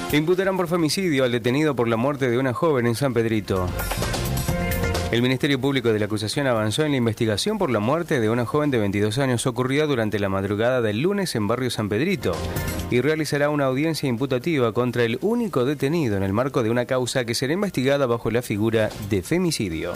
Imputarán por femicidio al detenido por la muerte de una joven en San Pedrito. El Ministerio Público de la Acusación avanzó en la investigación por la muerte de una joven de 22 años ocurrida durante la madrugada del lunes en barrio San Pedrito y realizará una audiencia imputativa contra el único detenido en el marco de una causa que será investigada bajo la figura de femicidio.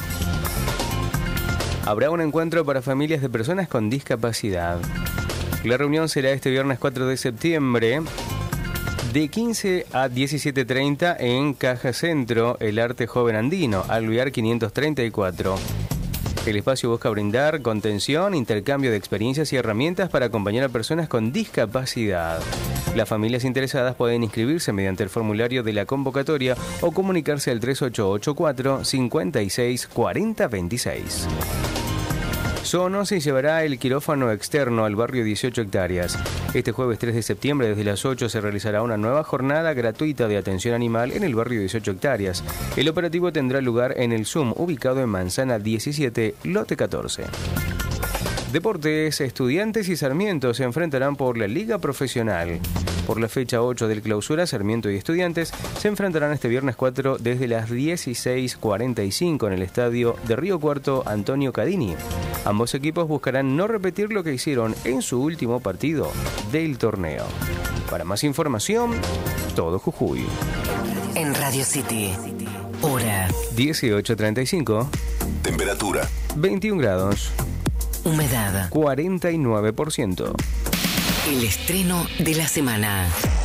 Habrá un encuentro para familias de personas con discapacidad. La reunión será este viernes 4 de septiembre de 15 a 17:30 en Caja Centro, El Arte Joven Andino, Alvear 534. El espacio busca brindar contención, intercambio de experiencias y herramientas para acompañar a personas con discapacidad. Las familias interesadas pueden inscribirse mediante el formulario de la convocatoria o comunicarse al 3884 56 40 26. Zoonosis llevará el quirófano externo al barrio 18 hectáreas. Este jueves 3 de septiembre desde las 8 se realizará una nueva jornada gratuita de atención animal en el barrio 18 hectáreas. El operativo tendrá lugar en el ZUM, ubicado en Manzana 17, lote 14. Deportes, Estudiantes y Sarmiento se enfrentarán por la Liga Profesional. Por la fecha 8 del clausura, Sarmiento y Estudiantes se enfrentarán este viernes 4 desde las 16:45 en el estadio de Río Cuarto Antonio Cadini. Ambos equipos buscarán no repetir lo que hicieron en su último partido del torneo. Para más información, Todo Jujuy. En Radio City, hora 18:35. Temperatura 21 grados. Humedad 49%. El estreno de la semana.